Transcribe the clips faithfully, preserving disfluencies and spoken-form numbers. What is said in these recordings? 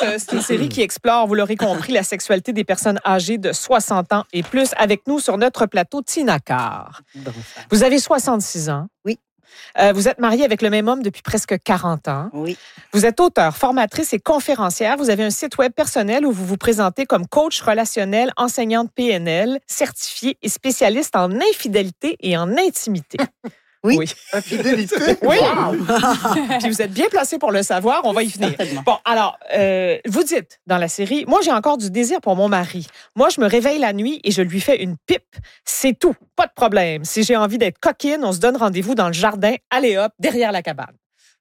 Euh, c'est une série qui explore, vous l'aurez compris, la sexualité des personnes âgées de soixante ans et plus. Avec nous sur notre plateau, Tina Carr. Vous avez soixante-six ans. Oui. Euh, vous êtes mariée avec le même homme depuis presque quarante ans. Oui. Vous êtes auteure, formatrice et conférencière. Vous avez un site web personnel où vous vous présentez comme coach relationnel, enseignante P N L, certifiée et spécialiste en infidélité et en intimité. Oui. Oui. Infidélité? Oui. Wow. Puis vous êtes bien placé pour le savoir. On va y venir. Certainement. Bon, alors, euh, vous dites dans la série, moi, j'ai encore du désir pour mon mari. Moi, je me réveille la nuit et je lui fais une pipe. C'est tout. Pas de problème. Si j'ai envie d'être coquine, on se donne rendez-vous dans le jardin. Allez hop, derrière la cabane.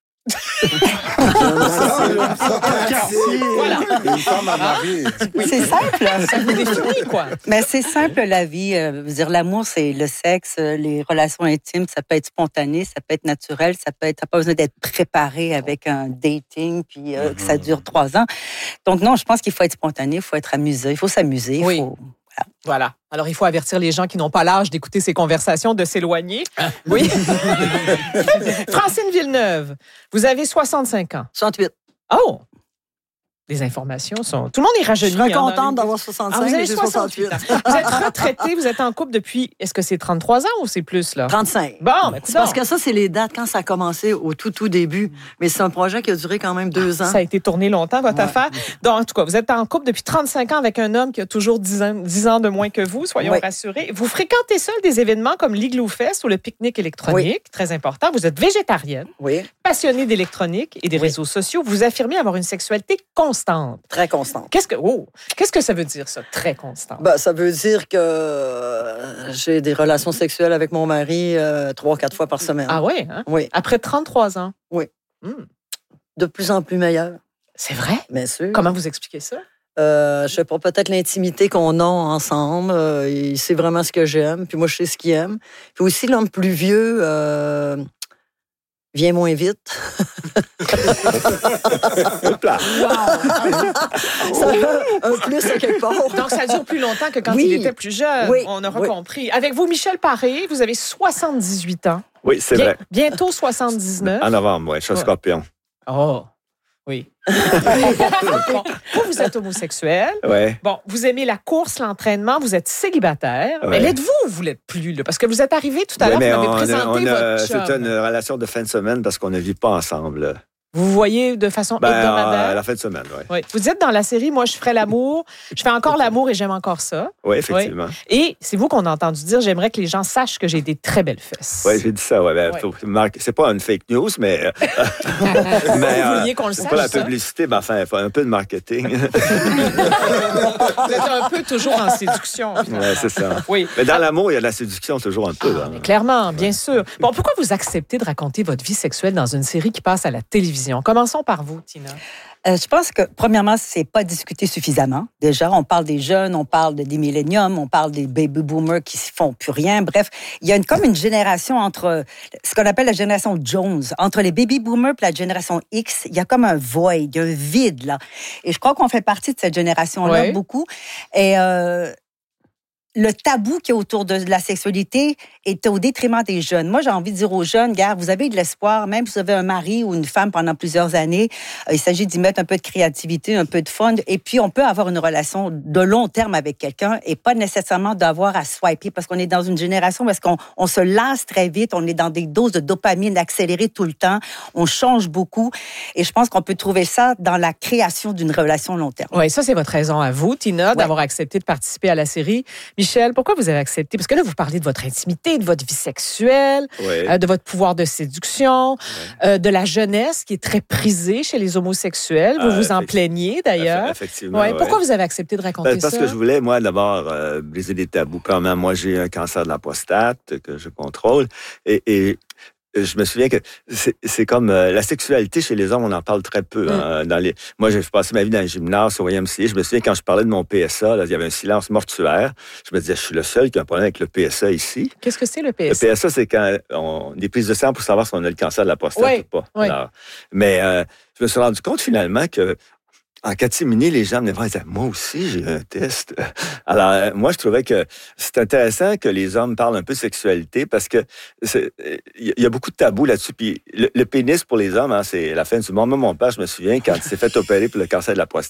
Voilà. Une femme à marier. C'est simple. Ça vous définit, quoi. Mais c'est simple, la vie. Euh, je veux dire, l'amour, c'est le sexe, euh, les relations intimes. Ça peut être spontané, ça peut être naturel, ça peut être. T'as pas besoin d'être préparé avec un dating puis euh, que ça dure trois ans. Donc non, je pense qu'il faut être spontané, il faut être amusé, il faut s'amuser. Il Oui. faut... Voilà. Alors, il faut avertir les gens qui n'ont pas l'âge d'écouter ces conversations de s'éloigner. Oui. Francine Villeneuve, vous avez soixante-cinq ans. soixante-huit. Oh! Les informations sont... Tout le monde est rajeuni. Je serais hein, dans contente les- d'avoir Ah, soixante-cinq, vous avez mais j'ai soixante-huit soixante-huit. ans. Vous êtes retraité, vous êtes en couple depuis... Est-ce que c'est trente-trois ans ou c'est plus, là? trente-cinq. Bon, ben, C'est parce que ça, c'est les dates quand ça a commencé au tout, tout début. Mais c'est un projet qui a duré quand même deux ans. Ça a été tourné longtemps, votre Ouais. affaire. Donc, en tout cas, vous êtes en couple depuis trente-cinq ans avec un homme qui a toujours dix ans, dix ans de moins que vous, soyons Oui. rassurés. Vous fréquentez seul des événements comme l'Igloo Fest ou le pique-nique électronique, très important. Vous êtes végétarienne, Oui, passionnée d'électronique et des Oui. réseaux sociaux. Vous affirmez avoir une sexualité constante. très constante. Qu'est-ce que, oh, qu'est-ce que ça veut dire, ça, très constante? Ben, ça veut dire que euh, j'ai des relations sexuelles avec mon mari euh, trois, quatre fois par semaine. Ah oui, hein? Oui, Après trente-trois ans? Oui. Hmm. de plus en plus meilleur, C'est vrai? bien sûr. Comment vous expliquez ça? Euh, je sais pas, peut-être l'intimité qu'on a ensemble. Euh, il sait vraiment ce que j'aime, puis moi, je sais ce qu'il aime. Puis aussi, l'homme plus vieux euh, vient moins vite. Plat. Ça a un plus à quelque part. Donc, ça dure plus longtemps que quand Oui. il était plus jeune. Oui. On aura Oui. compris. Avec vous, Michel Paré, vous avez soixante-dix-huit ans. Oui, c'est Bien- vrai. Bientôt soixante-dix-neuf. En novembre, oui, je suis Ouais. scorpion. Oh, oui. Bon, vous, vous êtes homosexuel. Oui. Bon, vous aimez la course, l'entraînement, vous êtes célibataire. Ouais. Mais l'êtes-vous ou vous l'êtes plus? Là? Parce que vous êtes arrivé tout à l'heure, vous mais m'avez on a, présenté on a- votre chum. c'est une relation de fin de semaine parce qu'on ne vit pas ensemble. là. Vous vous voyez de façon Ben, hebdomadaire? à la fin de semaine, oui. Oui. Vous dites dans la série, moi, je ferai l'amour. Je fais encore l'amour et j'aime encore ça. Oui, effectivement. Et c'est vous qu'on a entendu dire, j'aimerais que les gens sachent que j'ai des très belles fesses. Oui, j'ai dit ça. Ouais, ben, Ouais. faut marquer- c'est pas une fake news, mais. euh, mais, Vous euh, vouliez qu'on le c'est sache, pas la ça? publicité, mais enfin, il faut un peu de marketing. Vous êtes un peu toujours en séduction. finalement. Ouais, c'est ça. Oui. Mais dans l'amour, il y a de la séduction toujours un peu. Ah, là. mais clairement, bien sûr. Bon, pourquoi vous acceptez de raconter votre vie sexuelle dans une série qui passe à la télévision? Commençons par vous, Tina. Euh, je pense que, premièrement, c'est pas discuté suffisamment. Déjà, on parle des jeunes, on parle de- des milléniums, on parle des baby boomers qui ne font plus rien. Bref, il y a une, comme une génération entre ce qu'on appelle la génération Jones. Entre les baby boomers et la génération X, il y a comme un void, il y a un vide, là. Et je crois qu'on fait partie de cette génération-là Ouais. beaucoup. Et euh, le tabou qui est autour de la sexualité est au détriment des jeunes. Moi, j'ai envie de dire aux jeunes, gars, vous avez de l'espoir, même si vous avez un mari ou une femme pendant plusieurs années, euh, il s'agit d'y mettre un peu de créativité, un peu de fun, et puis on peut avoir une relation de long terme avec quelqu'un et pas nécessairement d'avoir à swiper, parce qu'on est dans une génération où est-ce qu'on on se lasse très vite, on est dans des doses de dopamine accélérées tout le temps, on change beaucoup, et je pense qu'on peut trouver ça dans la création d'une relation long terme. Oui, ça, c'est votre raison à vous, Tina, d'avoir accepté de participer à la série. Michel, pourquoi vous avez accepté? Parce que là, vous parlez de votre intimité, de votre vie sexuelle, Oui. euh, de votre pouvoir de séduction, euh, de la jeunesse qui est très prisée chez les homosexuels. Vous Ah, vous en effect- plaignez, d'ailleurs. Effectivement. Ouais. ouais. Pourquoi vous avez accepté de raconter Ben, parce ça? que je voulais, moi, d'abord, euh, briser des tabous. Premièrement, moi, j'ai un cancer de la prostate que je contrôle. Et, et je me souviens que c'est, c'est comme euh, la sexualité chez les hommes, on en parle très peu. Mm. Hein, dans les... Moi, j'ai passé ma vie dans le gymnase au Y M C A. Je me souviens quand je parlais de mon P S A, là, il y avait un silence mortuaire. Je me disais, je suis le seul qui a un problème avec le P S A ici. Qu'est-ce que c'est, le P Le S A? P S A, c'est quand on des prises de sang pour savoir si on a le cancer de la prostate Oui, ou pas. oui. Alors, mais euh, je me suis rendu compte finalement que en catimini, les gens me disaient, moi aussi, j'ai un test. Alors, euh, moi, je trouvais que c'est intéressant que les hommes parlent un peu de sexualité parce que il y a beaucoup de tabous là-dessus. Puis le, le pénis pour les hommes, hein, c'est la fin du monde. Moi, mon père, je me souviens, quand il s'est fait opérer pour le cancer de la prostate,